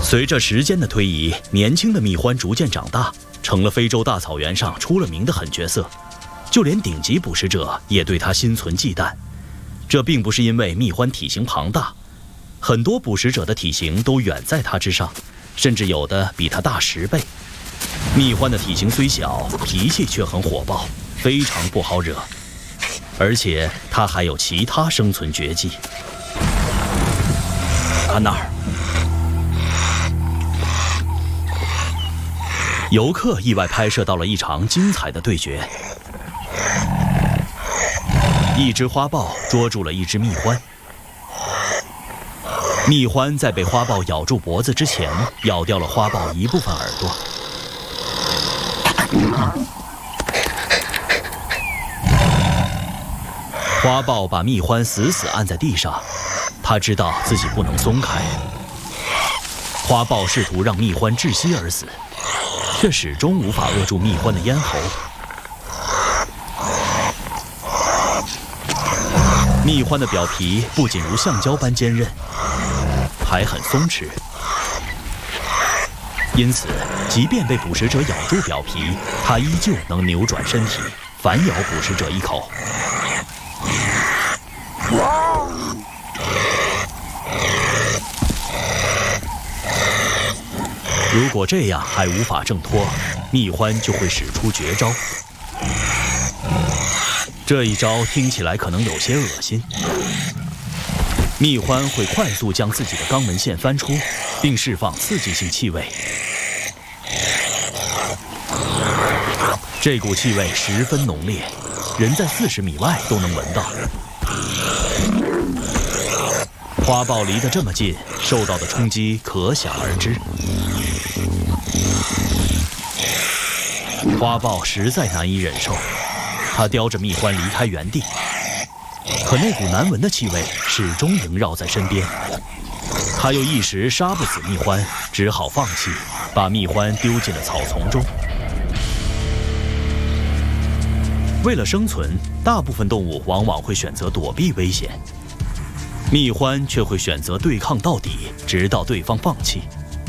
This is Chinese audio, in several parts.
随着时间的推移，年轻的蜜獾逐渐长大，成了非洲大草原上出了名的狠角色，就连顶级捕食者也对它心存忌惮。这并不是因为蜜獾体型庞大，很多捕食者的体型都远在它之上，甚至有的比它大10倍。蜜獾的体型虽小，脾气却很火爆，非常不好惹。而且它还有其他生存绝技。看那儿，游客意外拍摄到了一场精彩的对决。一只花豹捉住了一只蜜獾，蜜獾在被花豹咬住脖子之前，咬掉了花豹一部分耳朵。花豹把蜜獾死死按在地上，他知道自己不能松开。花豹试图让蜜獾窒息而死，却始终无法扼住蜜獾的咽喉。蜜獾的表皮不仅如橡胶般坚韧，还很松弛，因此即便被捕食者咬住表皮，它依旧能扭转身体，反咬捕食者一口。如果这样还无法挣脱，蜜獾就会使出绝招。这一招听起来可能有些恶心。蜜獾会快速将自己的肛门腺翻出，并释放刺激性气味。这股气味十分浓烈，人在40米外都能闻到。花豹离得这么近，受到的冲击可想而知。花豹实在难以忍受，它叼着蜜獾离开原地，可那股难闻的气味始终萦绕在身边。它又一时杀不死蜜獾，只好放弃，把蜜獾丢进了草丛中。为了生存，大部分动物往往会选择躲避危险，蜜獾却会选择对抗到底，直到对方放弃。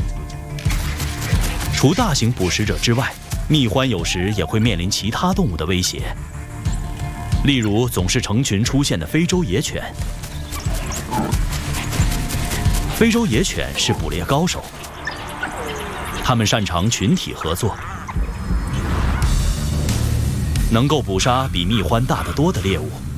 除大型捕食者之外，蜜獾有时也会面临其他动物的威胁，例如总是成群出现的非洲野犬。非洲野犬是捕猎高手，它们擅长群体合作，能够捕杀比蜜獾大得多的猎物。